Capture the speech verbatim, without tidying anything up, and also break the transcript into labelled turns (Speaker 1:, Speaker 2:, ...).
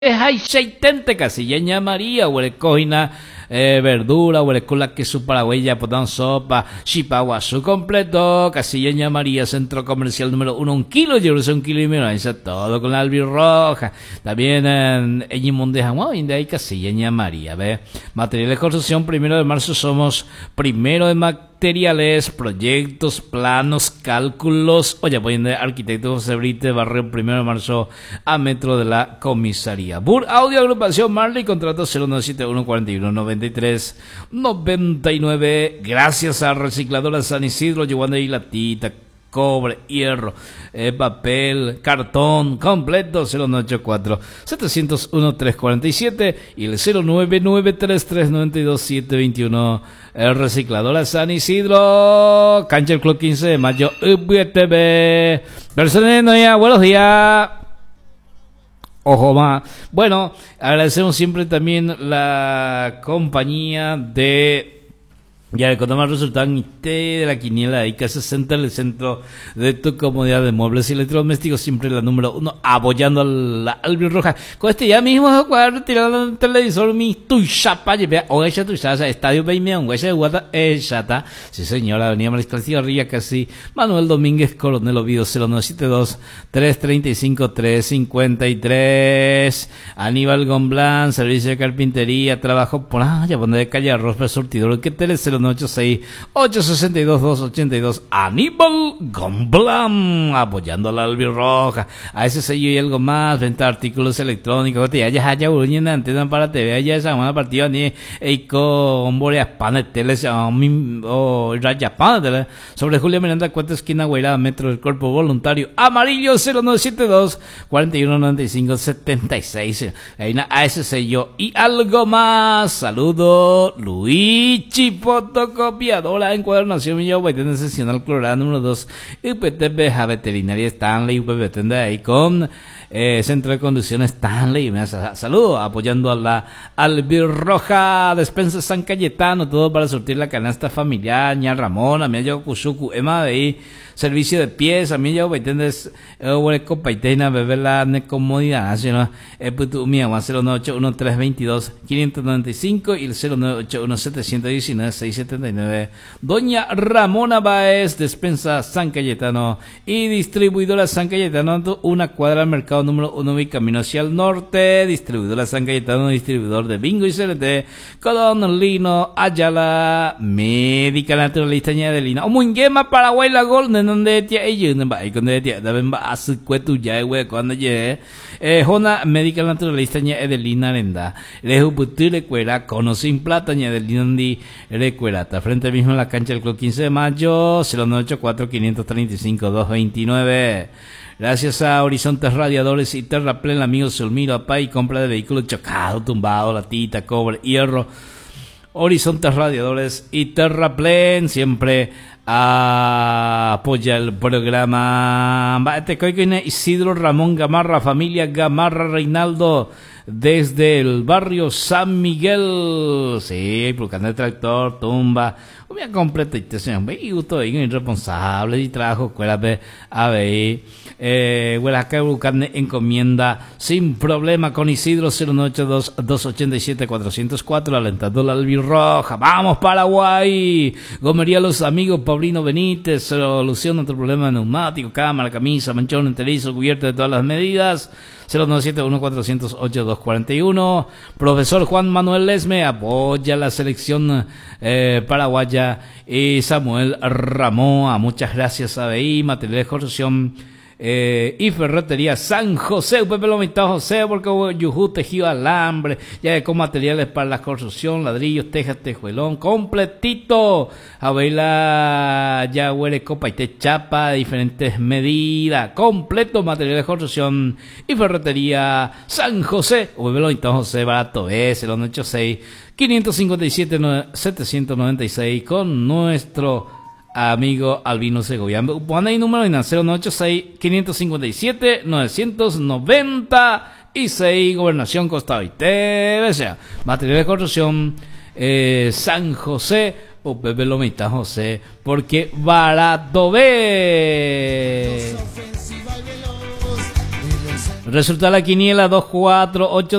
Speaker 1: hay seitente casilla María, huele coina, eh, verdura, huele con la queso paraguaya, potan sopa, chipaguazú completo, casilla María, centro comercial número uno, un kilo, yo sé un kilo y medio, eso todo con la albirroja. También en Eñimonde, de ahí casilla María, ve. Materiales de construcción, primero de marzo somos primero de materiales, proyectos, planos, cálculos. Oye, voy de arquitecto José Brite, barrio primero de marzo a metro de la comisaría. Bur Audio Agrupación Marley, contrato cero nueve siete uno cuatro uno nueve tres nueve nueve. Gracias a Recicladora San Isidro, llevando ahí latita, cobre, hierro, eh, papel, cartón, completo, cero nueve ocho cuatro siete cero uno tres cuatro siete y el cero nueve nueve tres tres nueve dos siete dos uno. El Recicladora San Isidro, cancha el Club quince de mayo, U B T V. Personas, ya, buenos días. Ojo más. Bueno, agradecemos siempre también la compañía de... Ya le contamos el resultado de la quiniela de ICA sesenta, el centro de tu comodidad de muebles y electrodomésticos, siempre la número uno, apoyando a la albirroja. Con este ya mismo a jugar, tirando el televisor, mi tuyapa, vea, o ella tuyapa, estadio veinte, un huella de guata, ella está. Sí señora, avenida Mariscal Cigarrilla, casi, Manuel Domínguez, Coronel Oviedo, cero nueve siete dos tres tres cinco tres cinco tres. Aníbal Gomblán, servicio de carpintería, trabajo por allá, donde de calle Arroz, surtidor, que tele cero nueve ocho seis ocho seis dos dos ocho dos. Aníbal Gomblán, apoyando a la albirroja. A ese sello y algo más, venta de artículos electrónicos, te hayas haya en antena para T V, allá esa buena partida ni eco hombre panes tele o raya panes sobre Julia Miranda, cuarta esquina Guairá, metro del cuerpo voluntario amarillo, cero nueve siete dos cuatro uno nueve cinco siete seis. A ese sello y algo más. Saludo Luigi fotocopiadora, encuadernación y yo excepcional Colorado número dos, U P T V, veterinaria Stanley, U P P T ahí con eh, centro de conducción Stanley. Me hace saludo apoyando a la albirroja, despensa San Cayetano, todo para surtir la canasta familiar, ña Ramona, me yo Kusuku, Emma de ahí, servicio de pies, a mí yo vetendes, eh, hueco paitena, bebé la necomodidad, ¿no? Eh, puto mío, cero nueve ocho uno tres dos dos cinco nueve cinco y el cero nueve ocho uno siete uno nueve seis siete nueve. Doña Ramona Baez, despensa San Cayetano y distribuidora San Cayetano, una cuadra al mercado número uno y camino hacia el norte. Distribuidora San Cayetano, distribuidor de bingo y C L T, Colón, Lino, Ayala, médica naturalista ña de Lina, o Munguema, Paraguay, la Golden, donde tía ellos, y con de tía, deben va a su cueto ya, güey, cuando llegue, eh, Jona, médica naturalista ña de Lina, arenda, le cuera, cono sin plata ña de Lina, di, recuerata, frente mismo en la cancha del Club quince de mayo, cero nueve ocho cuatro cinco tres cinco dos dos nueve. Gracias a Horizontes Radiadores y Terraplén, amigo Solmiro, apá y compra de vehículos chocados, tumbados, latita, cobre, hierro. Horizontes Radiadores y Terraplén siempre apoya el programa. Isidro Ramón Gamarra, familia Gamarra Reinaldo, desde el barrio San Miguel. Sí, porque el tractor tumba. Una completa y te me gusto irresponsable y trabajo cuélate a ver eh huela que buscando encomienda sin problema con Isidro cero nueve ocho dos dos ocho siete cuatro cero cuatro, alentando la albirroja. Vamos Paraguay. Gomería Los Amigos, Paulino Benítez, solución a tu problema de neumático, cámara, camisa, manchón enterizo, cubierto de todas las medidas. cero nueve siete uno cuatro cero ocho dos cuatro uno. Profesor Juan Manuel Lesme apoya la selección eh, paraguaya. Y Samuel Ramón, muchas gracias a B I, material de construcción eh, y ferretería San José, Pepe Lomita José, porque Yujú tejido alambre, ya con materiales para la construcción, ladrillos, tejas, tejuelón, completito. A la ya huele copa y te chapa de diferentes medidas, completo material de construcción y ferretería San José, Pepe Lomita José, barato es el uno ocho seis cinco cinco siete siete nueve seis con nuestro amigo Albino Segovia. Pon ahí número en cero nueve ocho seis cinco cinco siete nueve nueve seis, Gobernación Costa Oeste, o sea, material de construcción eh, San José o Pepe Lomita José, porque barato ve. Resulta la quiniela dos cuatro ocho